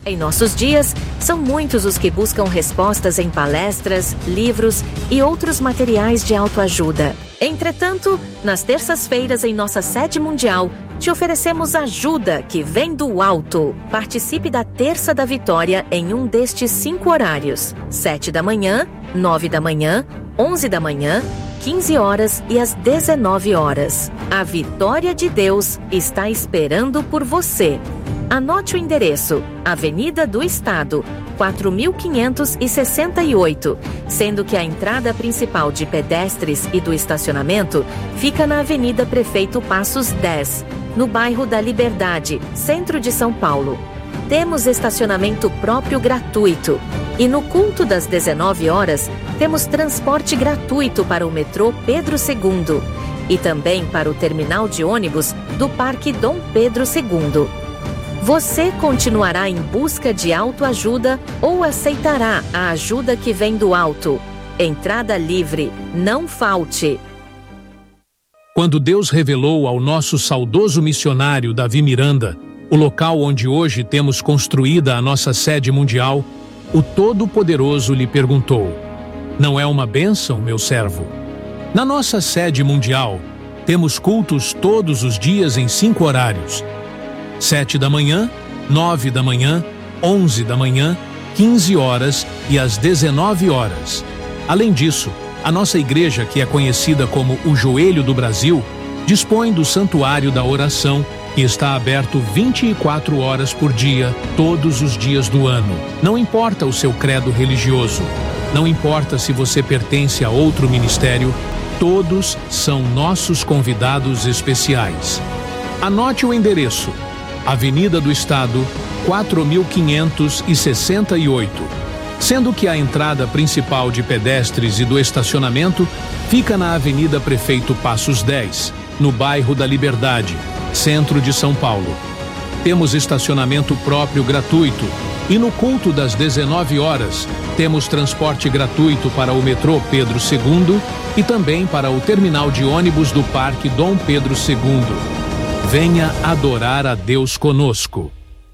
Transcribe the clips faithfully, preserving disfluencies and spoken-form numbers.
Em nossos dias, são muitos os que buscam respostas em palestras, livros e outros materiais de autoajuda. Entretanto, nas terças-feiras em nossa sede mundial, te oferecemos ajuda que vem do alto. Participe da Terça da Vitória em um destes cinco horários: sete da manhã, nove da manhã, onze da manhã, quinze horas e às dezenove horas. A vitória de Deus está esperando por você. Anote o endereço: Avenida do Estado, quatro mil quinhentos e sessenta e oito, sendo que a entrada principal de pedestres e do estacionamento fica na Avenida Prefeito Passos dez, no bairro da Liberdade, centro de São Paulo. Temos estacionamento próprio gratuito. E no culto das dezenove horas, temos transporte gratuito para o metrô Pedro segundo e também para o terminal de ônibus do Parque Dom Pedro segundo. Você continuará em busca de autoajuda ou aceitará a ajuda que vem do alto? Entrada livre, não falte. Quando Deus revelou ao nosso saudoso missionário Davi Miranda o local onde hoje temos construída a nossa sede mundial, o Todo-Poderoso lhe perguntou: não é uma bênção, meu servo? Na nossa sede mundial, temos cultos todos os dias em cinco horários: sete da manhã, nove da manhã, onze da manhã, quinze horas e às dezenove horas. Além disso, a nossa igreja, que é conhecida como o Joelho do Brasil, dispõe do Santuário da Oração, que está aberto vinte e quatro horas por dia, todos os dias do ano. Não importa o seu credo religioso, não importa se você pertence a outro ministério, todos são nossos convidados especiais. Anote o endereço: Avenida do Estado, quatro mil quinhentos e sessenta e oito, sendo que a entrada principal de pedestres e do estacionamento fica na Avenida Prefeito Passos dez, no bairro da Liberdade, centro de São Paulo. Temos estacionamento próprio gratuito e no culto das dezenove horas temos transporte gratuito para o metrô Pedro segundo e também para o terminal de ônibus do Parque Dom Pedro segundo. Venha adorar a Deus conosco.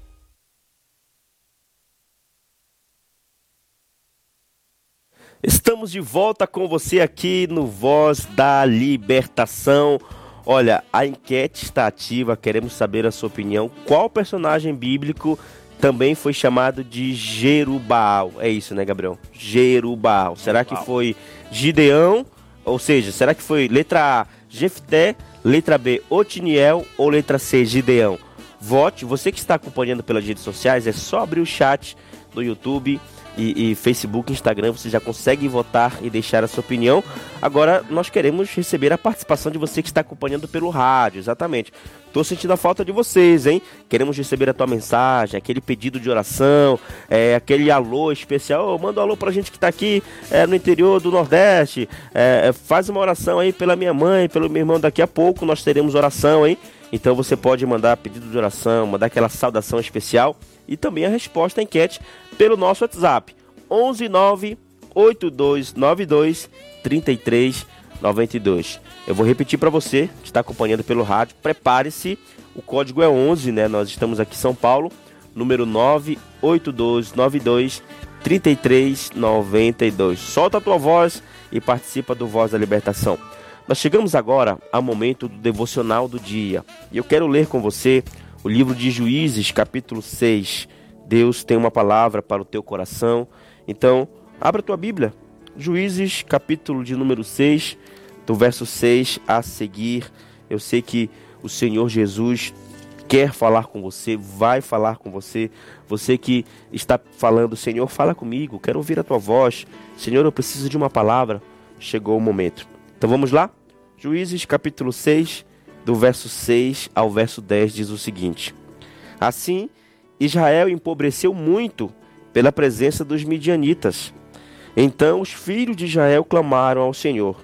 Estamos de volta com você aqui no Voz da Libertação. Olha, a enquete está ativa, queremos saber a sua opinião. Qual personagem bíblico também foi chamado de Jerubaal? É isso, né, Gabriel? Jerubaal. Será que foi Gideão? Ou seja, será que foi letra A, Jefté, letra B, Otiniel ou letra C, Gideão? Vote. Você que está acompanhando pelas redes sociais, é só abrir o chat do YouTube e, e Facebook, Instagram, você já consegue votar e deixar a sua opinião. Agora nós queremos receber a participação de você que está acompanhando pelo rádio, exatamente. Tô sentindo a falta de vocês, hein? Queremos receber a tua mensagem, aquele pedido de oração, é, aquele alô especial. Oh, manda um alô pra gente que tá aqui é, no interior do Nordeste. É, faz uma oração aí pela minha mãe, pelo meu irmão. Daqui a pouco nós teremos oração, hein? Então você pode mandar pedido de oração, mandar aquela saudação especial e também a resposta à enquete pelo nosso WhatsApp onze nove oito dois nove dois três três nove dois. Eu vou repetir para você que está acompanhando pelo rádio. Prepare-se, o código é onze, né? Nós estamos aqui em São Paulo, número nove oito dois nove dois três três nove dois. Solta a tua voz e participa do Voz da Libertação. Nós chegamos agora ao momento do devocional do dia. E eu quero ler com você o livro de Juízes, capítulo seis. Deus tem uma palavra para o teu coração. Então, abra a tua Bíblia. Juízes, capítulo de número seis, do verso seis a seguir. Eu sei que o Senhor Jesus quer falar com você, vai falar com você. Você que está falando: Senhor, fala comigo, quero ouvir a tua voz. Senhor, eu preciso de uma palavra. Chegou o momento. Então vamos lá? Juízes, capítulo seis, do verso seis ao verso dez, diz o seguinte: Assim, Israel empobreceu muito pela presença dos midianitas. Então os filhos de Israel clamaram ao Senhor.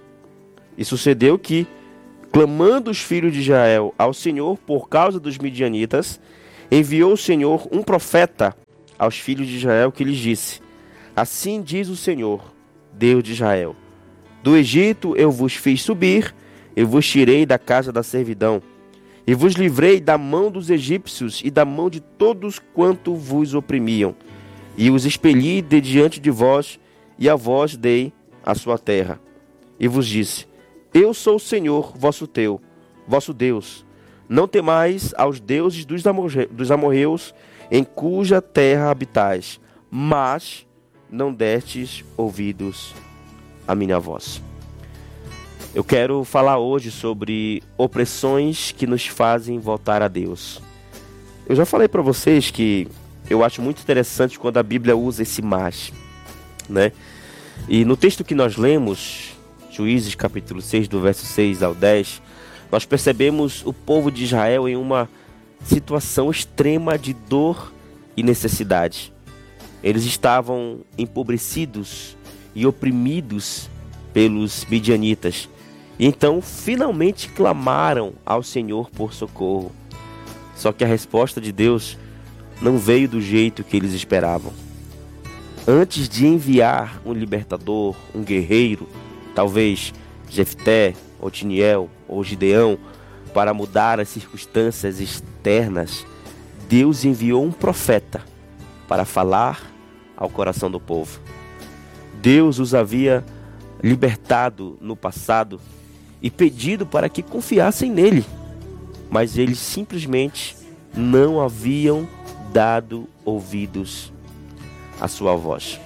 E sucedeu que, clamando os filhos de Israel ao Senhor por causa dos midianitas, enviou o Senhor um profeta aos filhos de Israel que lhes disse: Assim diz o Senhor, Deus de Israel: Do Egito eu vos fiz subir, eu vos tirei da casa da servidão, E vos livrei da mão dos egípcios e da mão de todos quanto vos oprimiam. E os expeli de diante de vós, e a vós dei a sua terra. E vos disse: eu sou o Senhor, vosso teu, vosso Deus. Não temais aos deuses dos, amorre, dos amorreus, em cuja terra habitais, mas não destes ouvidos à minha voz. Eu quero falar hoje sobre opressões que nos fazem voltar a Deus. Eu já falei para vocês que eu acho muito interessante quando a Bíblia usa esse mas, né? E no texto que nós lemos, Juízes capítulo seis, do verso seis ao dez, nós percebemos o povo de Israel em uma situação extrema de dor e necessidade. Eles estavam empobrecidos e oprimidos pelos midianitas. E então, finalmente clamaram ao Senhor por socorro. Só que a resposta de Deus não veio do jeito que eles esperavam. Antes de enviar um libertador, um guerreiro, talvez Jefté, Otiniel ou Gideão, para mudar as circunstâncias externas, Deus enviou um profeta para falar ao coração do povo. Deus os havia libertado no passado e pedido para que confiassem nele, mas eles simplesmente não haviam dado ouvidos à sua voz.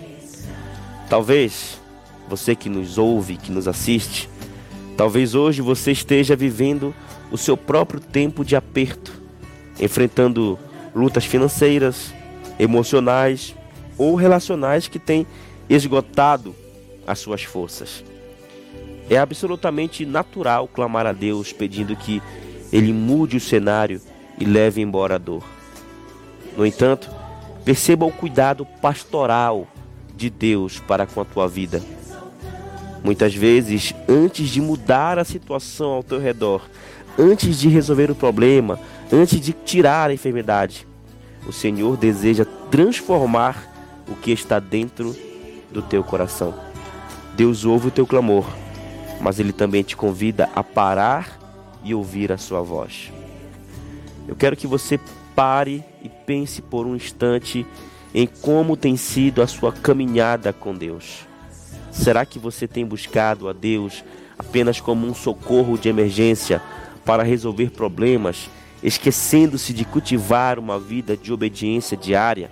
Talvez você que nos ouve, que nos assiste, talvez hoje você esteja vivendo o seu próprio tempo de aperto, enfrentando lutas financeiras, emocionais ou relacionais que têm esgotado as suas forças. É absolutamente natural clamar a Deus pedindo que Ele mude o cenário e leve embora a dor. No entanto, perceba o cuidado pastoral de Deus para com a tua vida. Muitas vezes, antes de mudar a situação ao teu redor, antes de resolver o problema, antes de tirar a enfermidade, o Senhor deseja transformar o que está dentro do teu coração. Deus ouve o teu clamor, mas Ele também te convida a parar e ouvir a sua voz. Eu quero que você pare e pense por um instante em como tem sido a sua caminhada com Deus. Será que você tem buscado a Deus apenas como um socorro de emergência para resolver problemas, esquecendo-se de cultivar uma vida de obediência diária?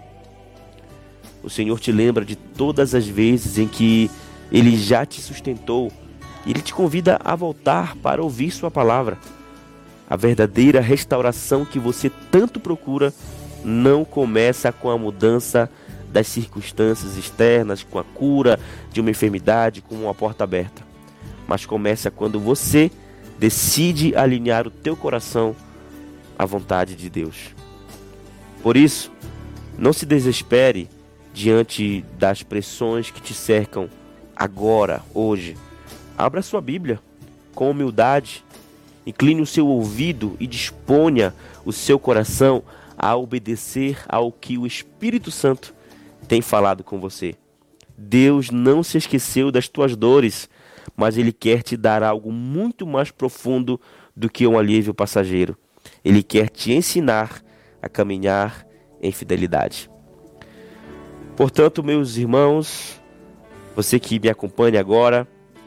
O Senhor te lembra de todas as vezes em que Ele já te sustentou e Ele te convida a voltar para ouvir sua palavra. A verdadeira restauração que você tanto procura não começa com a mudança das circunstâncias externas, com a cura de uma enfermidade, com uma porta aberta, mas começa quando você decide alinhar o teu coração à vontade de Deus. Por isso, não se desespere diante das pressões que te cercam agora, hoje. Abra sua Bíblia com humildade, incline o seu ouvido e disponha o seu coração a obedecer ao que o Espírito Santo tem falado com você. Deus não se esqueceu das tuas dores, mas Ele quer te dar algo muito mais profundo do que um alívio passageiro. Ele quer te ensinar a caminhar em fidelidade. Portanto, meus irmãos, você que me acompanha agora,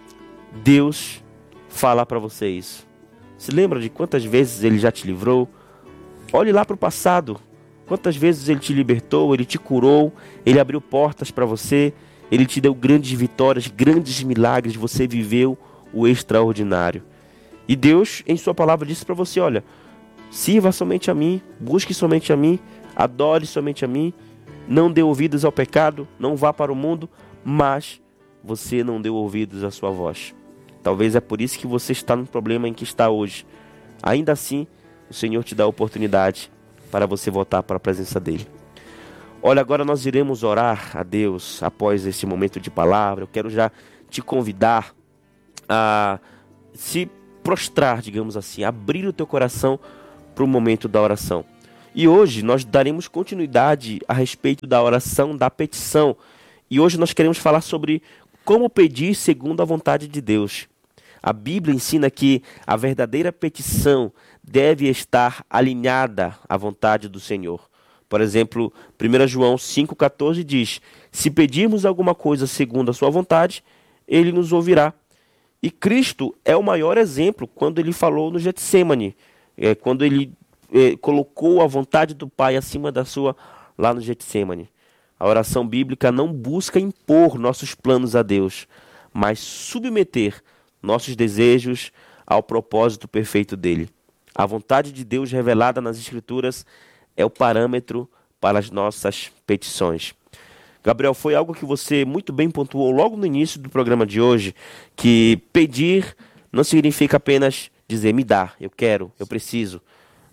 Deus fala para vocês. Se lembra de quantas vezes Ele já te livrou? Olhe lá para o passado. Quantas vezes Ele te libertou, Ele te curou, Ele abriu portas para você, Ele te deu grandes vitórias, grandes milagres, você viveu o extraordinário. E Deus, em sua palavra, disse para você, olha, sirva somente a mim, busque somente a mim, adore somente a mim, não dê ouvidos ao pecado, não vá para o mundo, mas você não deu ouvidos à sua voz. Talvez é por isso que você está no problema em que está hoje. Ainda assim, o Senhor te dá a oportunidade para você voltar para a presença dEle. Olha, agora nós iremos orar a Deus após esse momento de palavra. Eu quero já te convidar a se prostrar, digamos assim, abrir o teu coração para o momento da oração. E hoje nós daremos continuidade a respeito da oração da petição. E hoje nós queremos falar sobre como pedir segundo a vontade de Deus. A Bíblia ensina que a verdadeira petição deve estar alinhada à vontade do Senhor. Por exemplo, primeiro João cinco, quatorze diz: se pedirmos alguma coisa segundo a sua vontade, ele nos ouvirá. E Cristo é o maior exemplo quando ele falou no Getsêmani, é, quando ele é, colocou a vontade do Pai acima da sua, lá no Getsêmani. A oração bíblica não busca impor nossos planos a Deus, mas submeter nossos desejos ao propósito perfeito dele. A vontade de Deus revelada nas Escrituras é o parâmetro para as nossas petições. Gabriel, foi algo que você muito bem pontuou logo no início do programa de hoje, que pedir não significa apenas dizer, me dá, eu quero, eu preciso,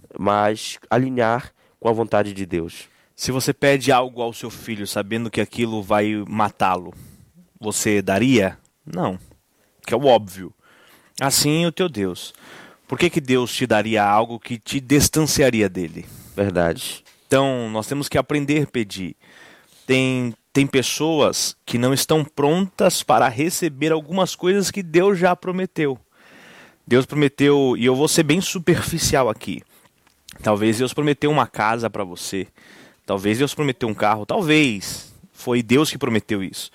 mas alinhar com a vontade de Deus. Se você pede algo ao seu filho sabendo que aquilo vai matá-lo, você daria? Não, que é o óbvio. Assim o teu Deus. Por que que Deus te daria algo que te distanciaria dele? Verdade. Então, nós temos que aprender a pedir. Tem, tem pessoas que não estão prontas para receber algumas coisas que Deus já prometeu. Deus prometeu, e eu vou ser bem superficial aqui. Talvez Deus prometeu uma casa para você. Talvez Deus prometeu um carro. Talvez. Foi Deus que prometeu isso.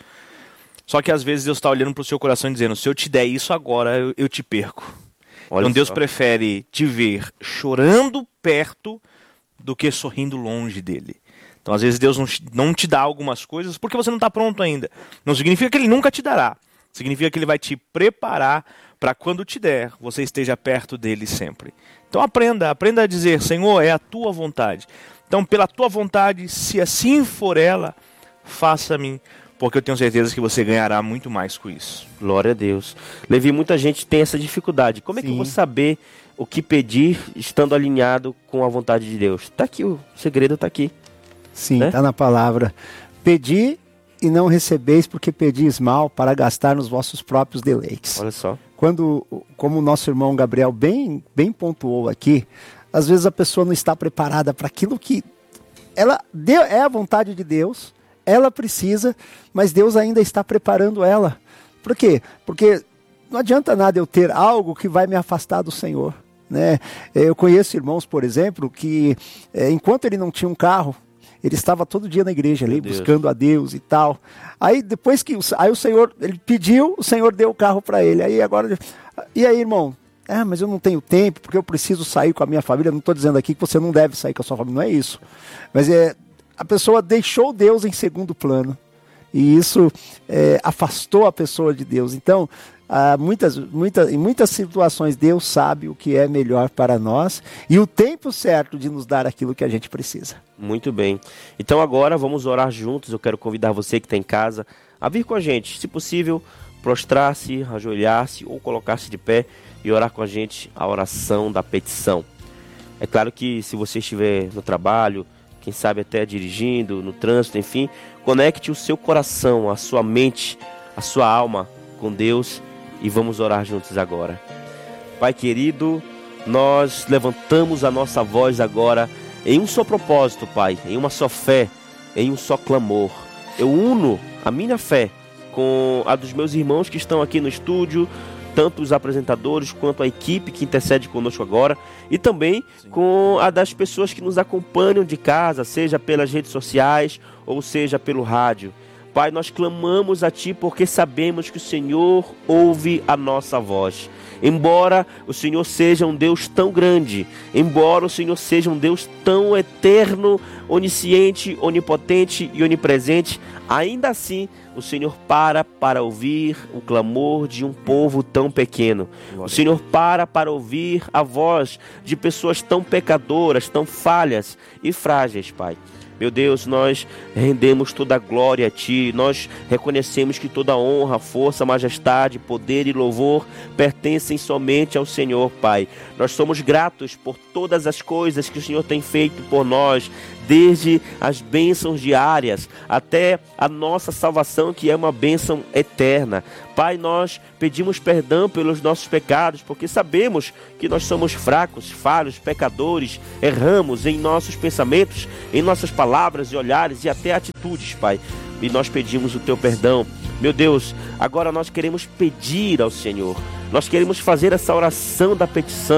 Só que às vezes Deus está olhando para o seu coração e dizendo, se eu te der isso agora, eu, eu te perco. Olha então Deus só. Prefere te ver chorando perto do que sorrindo longe dele. Então, às vezes, Deus não, não te dá algumas coisas porque você não está pronto ainda. Não significa que Ele nunca te dará. Significa que Ele vai te preparar para quando te der, você esteja perto dele sempre. Então, aprenda, aprenda a dizer, Senhor, é a Tua vontade. Então, pela Tua vontade, se assim for ela, faça-me, porque eu tenho certeza que você ganhará muito mais com isso. Glória a Deus. Levi, muita gente tem essa dificuldade. Como é Sim. que eu vou saber o que pedir estando alinhado com a vontade de Deus? Está aqui, o segredo está aqui. Sim, está né? na palavra. Pedi e não recebeis, porque pedis mal para gastar nos vossos próprios deleites. Olha só. Quando, como o nosso irmão Gabriel bem, bem pontuou aqui, às vezes a pessoa não está preparada para aquilo que ela deu, é a vontade de Deus, ela precisa, mas Deus ainda está preparando ela. Por quê? Porque não adianta nada eu ter algo que vai me afastar do Senhor. Né? Eu conheço irmãos, por exemplo, que é, enquanto ele não tinha um carro, ele estava todo dia na igreja ali, buscando a Deus e tal. Aí depois que aí o Senhor, ele pediu, o Senhor deu o carro para ele. Aí agora, e aí, irmão? Ah, mas eu não tenho tempo, porque eu preciso sair com a minha família. Não estou dizendo aqui que você não deve sair com a sua família, não é isso. Mas é, a pessoa deixou Deus em segundo plano. E isso é, afastou a pessoa de Deus. Então, há muitas, muitas, em muitas situações, Deus sabe o que é melhor para nós e o tempo certo de nos dar aquilo que a gente precisa. Muito bem. Então agora vamos orar juntos. Eu quero convidar você que está em casa a vir com a gente. Se possível, prostrar-se, ajoelhar-se ou colocar-se de pé e orar com a gente a oração da petição. É claro que se você estiver no trabalho, quem sabe até dirigindo, no trânsito, enfim, conecte o seu coração, a sua mente, a sua alma com Deus e vamos orar juntos agora. Pai querido, nós levantamos a nossa voz agora em um só propósito, Pai, em uma só fé, em um só clamor. Eu uno a minha fé com a dos meus irmãos que estão aqui no estúdio, tanto os apresentadores quanto a equipe que intercede conosco agora, e também Sim. com a das pessoas que nos acompanham de casa, seja pelas redes sociais ou seja pelo rádio. Pai, nós clamamos a Ti porque sabemos que o Senhor ouve a nossa voz. Embora o Senhor seja um Deus tão grande, embora o Senhor seja um Deus tão eterno, onisciente, onipotente e onipresente, ainda assim o Senhor para para ouvir o clamor de um povo tão pequeno. O Senhor para para ouvir a voz de pessoas tão pecadoras, tão falhas e frágeis, Pai. Meu Deus, nós rendemos toda a glória a Ti, nós reconhecemos que toda honra, força, majestade, poder e louvor pertencem somente ao Senhor, Pai. Nós somos gratos por todas as coisas que o Senhor tem feito por nós, desde as bênçãos diárias até a nossa salvação, que é uma bênção eterna. Pai, nós pedimos perdão pelos nossos pecados, porque sabemos que nós somos fracos, falhos, pecadores, erramos em nossos pensamentos, em nossas palavras e olhares e até atitudes, Pai. E nós pedimos o Teu perdão. Meu Deus, agora nós queremos pedir ao Senhor, nós queremos fazer essa oração da petição,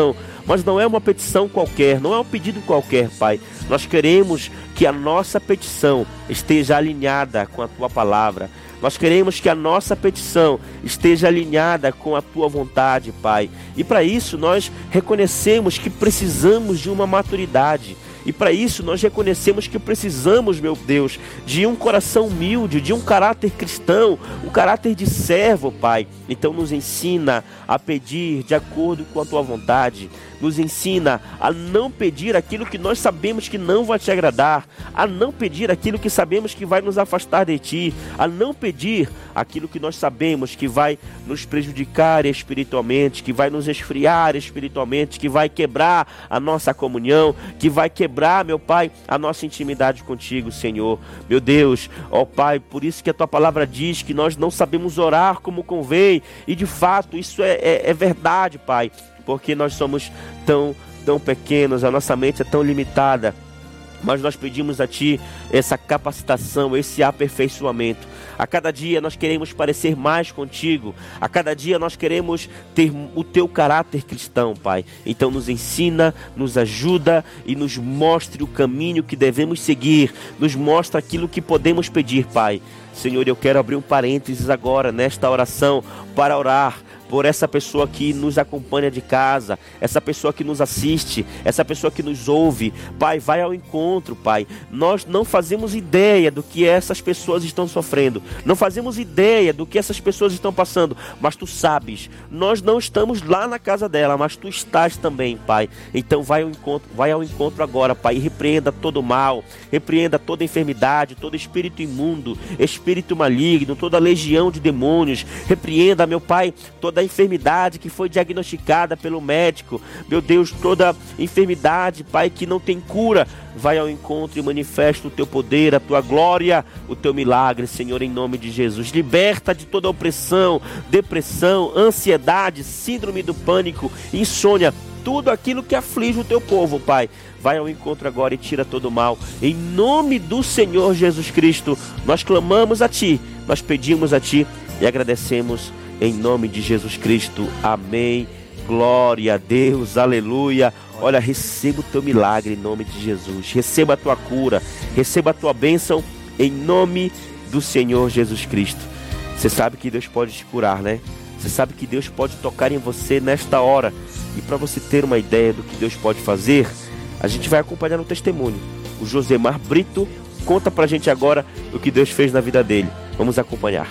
mas não é uma petição qualquer, não é um pedido qualquer, Pai. Nós queremos que a nossa petição esteja alinhada com a Tua palavra. Nós queremos que a nossa petição esteja alinhada com a Tua vontade, Pai. E para isso nós reconhecemos que precisamos de uma maturidade. E para isso nós reconhecemos que precisamos, meu Deus, de um coração humilde, de um caráter cristão, um caráter de servo, Pai. Então nos ensina a pedir de acordo com a Tua vontade. Nos ensina a não pedir aquilo que nós sabemos que não vai Te agradar, a não pedir aquilo que sabemos que vai nos afastar de Ti, a não pedir aquilo que nós sabemos que vai nos prejudicar espiritualmente, que vai nos esfriar espiritualmente, que vai quebrar a nossa comunhão, que vai quebrar, meu Pai, a nossa intimidade contigo, Senhor. Meu Deus, ó Pai, por isso que a Tua palavra diz que nós não sabemos orar como convém, e de fato isso é, é, é verdade, Pai, porque nós somos tão, tão pequenos, a nossa mente é tão limitada. Mas nós pedimos a Ti essa capacitação, esse aperfeiçoamento. A cada dia nós queremos parecer mais contigo. A cada dia nós queremos ter o Teu caráter cristão, Pai. Então nos ensina, nos ajuda e nos mostre o caminho que devemos seguir. Nos mostra aquilo que podemos pedir, Pai. Senhor, eu quero abrir um parênteses agora nesta oração para orar por essa pessoa que nos acompanha de casa, essa pessoa que nos assiste, essa pessoa que nos ouve. Pai, vai ao encontro, Pai. Nós não fazemos ideia do que essas pessoas estão sofrendo, não fazemos ideia do que essas pessoas estão passando, mas Tu sabes. Nós não estamos lá na casa dela, mas Tu estás também, Pai. Então vai ao encontro, vai ao encontro agora, Pai, e repreenda todo mal, repreenda toda enfermidade, todo espírito imundo, espírito maligno, toda legião de demônios. Repreenda, meu Pai, toda a enfermidade que foi diagnosticada pelo médico. Meu Deus, toda enfermidade, Pai, que não tem cura, vai ao encontro e manifesta o Teu poder, a Tua glória, o Teu milagre, Senhor, em nome de Jesus. Liberta de toda opressão, depressão, ansiedade, síndrome do pânico, insônia, tudo aquilo que aflige o Teu povo, Pai. Vai ao encontro agora e tira todo o mal. Em nome do Senhor Jesus Cristo, nós clamamos a Ti, nós pedimos a Ti e agradecemos em nome de Jesus Cristo. Amém. Glória a Deus. Aleluia. Olha, receba o Teu milagre em nome de Jesus. Receba a Tua cura. Receba a Tua bênção em nome do Senhor Jesus Cristo. Você sabe que Deus pode te curar, né? Você sabe que Deus pode tocar em você nesta hora. E para você ter uma ideia do que Deus pode fazer, a gente vai acompanhar no testemunho. O Josemar Brito conta pra gente agora o que Deus fez na vida dele. Vamos acompanhar.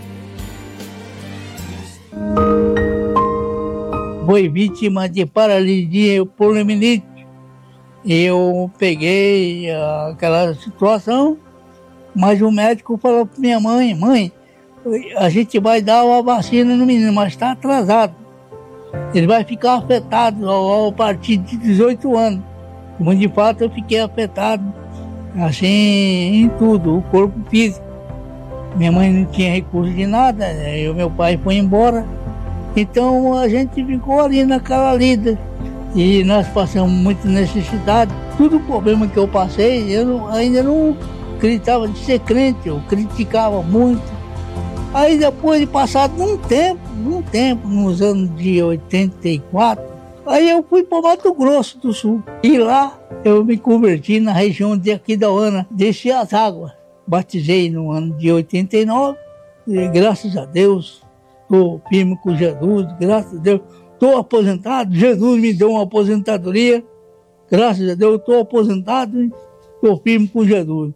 Foi vítima de paralisia poliomielite. Eu peguei aquela situação, mas o médico falou para minha mãe: mãe, a gente vai dar uma vacina no menino, mas está atrasado. Ele vai ficar afetado ao, ao partir de dezoito anos. Como de fato eu fiquei afetado, assim, em tudo, o corpo físico. Minha mãe não tinha recurso de nada, e o meu pai foi embora. Então a gente ficou ali naquela lida. E nós passamos muita necessidade. Todo o problema que eu passei, eu não, ainda não acreditava de ser crente, eu criticava muito. Aí depois de passado um tempo, um tempo, nos anos de oitenta e quatro, aí eu fui para o Mato Grosso do Sul. E lá eu me converti na região de Aquidauana, desci as águas. Batizei no ano de oitenta e nove, e graças a Deus, estou firme com Jesus, graças a Deus. Estou aposentado, Jesus me deu uma aposentadoria, graças a Deus estou aposentado e estou firme com Jesus.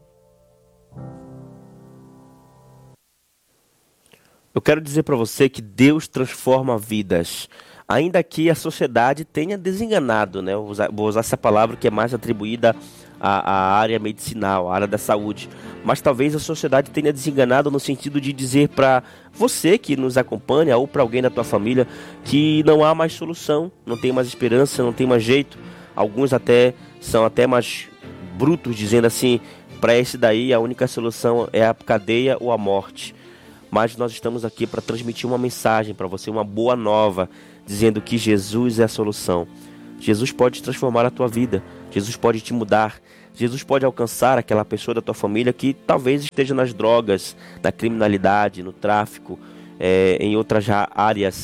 Eu quero dizer para você que Deus transforma vidas, ainda que a sociedade tenha desenganado, né? Eu vou usar, vou usar essa palavra que é mais atribuída à, à área medicinal, à área da saúde, mas talvez a sociedade tenha desenganado no sentido de dizer para você que nos acompanha ou para alguém da tua família que não há mais solução, não tem mais esperança, não tem mais jeito. Alguns até são até mais brutos, dizendo assim: para esse daí a única solução é a cadeia ou a morte. Mas nós estamos aqui para transmitir uma mensagem para você, uma boa nova, dizendo que Jesus é a solução. Jesus pode transformar a tua vida, Jesus pode te mudar, Jesus pode alcançar aquela pessoa da tua família que talvez esteja nas drogas, na criminalidade, no tráfico, é, em outras áreas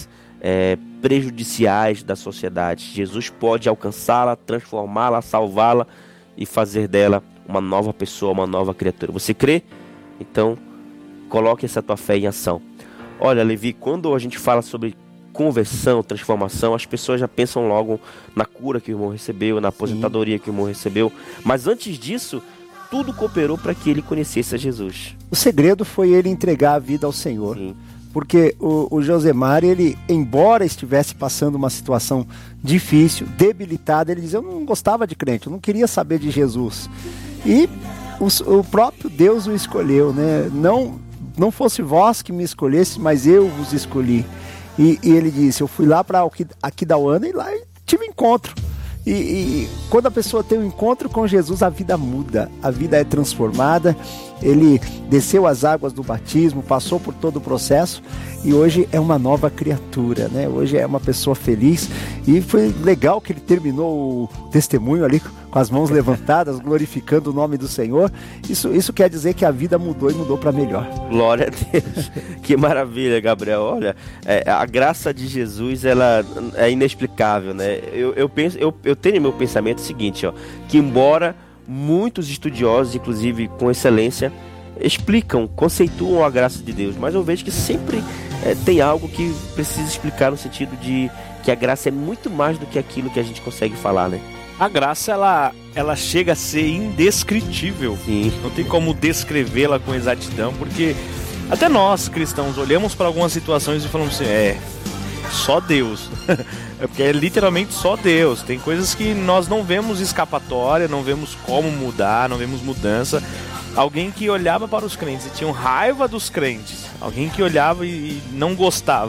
é, prejudiciais da sociedade. Jesus pode alcançá-la, transformá-la, salvá-la e fazer dela uma nova pessoa, uma nova criatura. Você crê? Então, coloque essa tua fé em ação. Olha, Levi, quando a gente fala sobre conversão, transformação, as pessoas já pensam logo na cura que o irmão recebeu, na aposentadoria Sim. que o irmão recebeu. Mas antes disso, tudo cooperou para que ele conhecesse a Jesus. O segredo foi ele entregar a vida ao Senhor. Sim. Porque o, o Josemar, ele, embora estivesse passando uma situação difícil, debilitada, ele dizia, eu não gostava de crente, eu não queria saber de Jesus. E o, o próprio Deus o escolheu, né? Não, não fosse vós que me escolhesse, mas eu vos escolhi. E, e ele disse, eu fui lá para Aquidauana e lá tive encontro. E, e quando a pessoa tem um encontro com Jesus, a vida muda, a vida é transformada. Ele desceu as águas do batismo, passou por todo o processo e hoje é uma nova criatura, né? Hoje é uma pessoa feliz. E foi legal que ele terminou o testemunho ali com as mãos levantadas, glorificando o nome do Senhor. Isso, isso quer dizer que a vida mudou e mudou para melhor. Glória a Deus. Que maravilha, Gabriel. Olha, é, a graça de Jesus, ela é inexplicável, né? Eu, eu, penso, eu, eu tenho meu pensamento seguinte, ó, que embora muitos estudiosos, inclusive com excelência, explicam, conceituam a graça de Deus, mas eu vejo que sempre é, tem algo que precisa explicar no sentido de que a graça é muito mais do que aquilo que a gente consegue falar, né? A graça, ela, ela chega a ser indescritível. Sim. Não tem como descrevê-la com exatidão, porque até nós, cristãos, olhamos para algumas situações e falamos assim, é, só Deus. É porque é literalmente só Deus. Tem coisas que nós não vemos escapatória, não vemos como mudar, não vemos mudança. Alguém que olhava para os crentes e tinha raiva dos crentes, alguém que olhava e não gostava,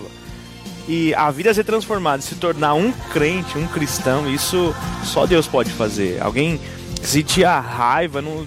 e a vida ser transformada, se tornar um crente, um cristão, isso só Deus pode fazer. Alguém que sentia raiva, não,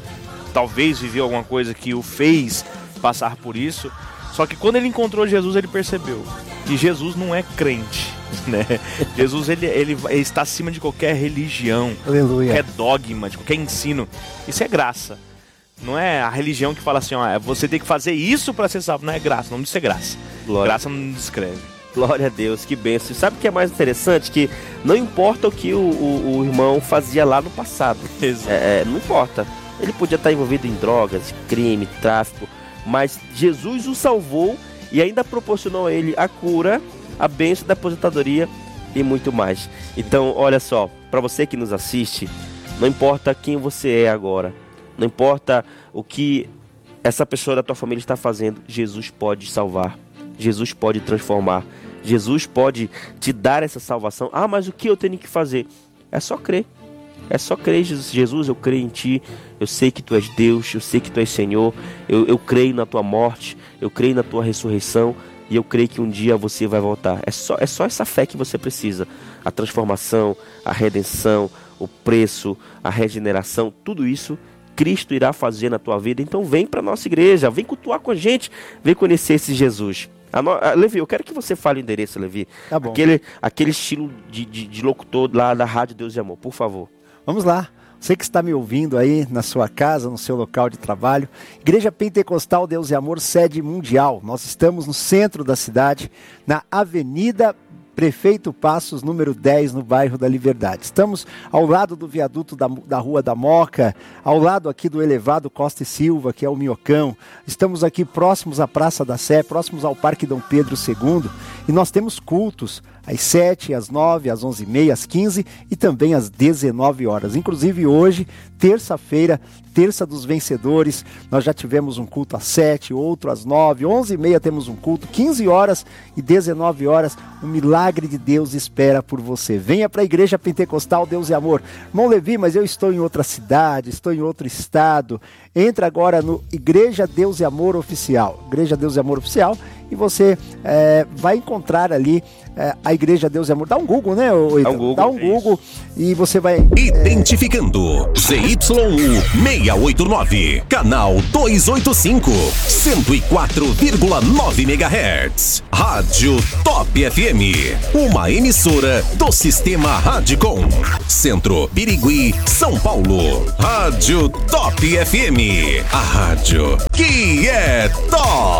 talvez viveu alguma coisa que o fez passar por isso, só que quando ele encontrou Jesus, ele percebeu que Jesus não é crente, né? Jesus ele, ele, ele está acima de qualquer religião, Aleluia. Qualquer dogma, de qualquer ensino. Isso é graça. Não é a religião que fala assim, ó, você tem que fazer isso para ser salvo. Não é graça, não diz graça. Glória. Graça não descreve. Glória a Deus, que bênção. Sabe o que é mais interessante? Que não importa o que o, o, o irmão fazia lá no passado. Exato. É, não importa. Ele podia estar envolvido em drogas, crime, tráfico, mas Jesus o salvou e ainda proporcionou a ele a cura, a bênção da aposentadoria e muito mais. Então, olha só, para você que nos assiste, não importa quem você é agora, não importa o que essa pessoa da tua família está fazendo, Jesus pode salvar, Jesus pode transformar, Jesus pode te dar essa salvação. Ah, mas o que eu tenho que fazer? É só crer. É só crer, Jesus. Jesus, eu creio em Ti, eu sei que Tu és Deus, eu sei que Tu és Senhor, eu, eu creio na Tua morte, eu creio na Tua ressurreição e eu creio que um dia você vai voltar. É só, é só essa fé que você precisa. A transformação, a redenção, o preço, a regeneração, tudo isso Cristo irá fazer na tua vida. Então vem para a nossa igreja, vem cultuar com a gente, vem conhecer esse Jesus. A no... a, Levi, eu quero que você fale o endereço, Levi. Tá bom. Aquele, aquele estilo de, de, de locutor lá da Rádio Deus e Amor, por favor. Vamos lá. Você que está me ouvindo aí na sua casa, no seu local de trabalho, Igreja Pentecostal Deus e Amor, sede mundial. Nós estamos no centro da cidade, na Avenida Prefeito Passos, número dez, no bairro da Liberdade. Estamos ao lado do viaduto da, da Rua da Moca, ao lado aqui do elevado Costa e Silva, que é o Minhocão. Estamos aqui próximos à Praça da Sé, próximos ao Parque Dom Pedro segundo, e nós temos cultos às sete, às nove, às onze e meia, às quinze e também às dezenove horas. Inclusive hoje, terça-feira, terça dos vencedores, nós já tivemos um culto às sete, outro às nove, onze e meia temos um culto, quinze horas e dezenove horas, o milagre de Deus espera por você. Venha para a Igreja Pentecostal Deus e Amor. Irmão Levi, mas eu estou em outra cidade, estou em outro estado. Entra agora no Igreja Deus e Amor Oficial, Igreja Deus e Amor Oficial, e você é, vai encontrar ali é, a Igreja Deus e Amor. Dá um Google, né? Dá um Google, Dá um Google e você vai... Identificando é... Z Y U seiscentos e oitenta e nove, canal duzentos e oitenta e cinco, cento e quatro vírgula nove megahertz. Rádio Top F M, uma emissora do Sistema Radicom. Centro, Birigui, São Paulo. Rádio Top F M, a rádio que é top.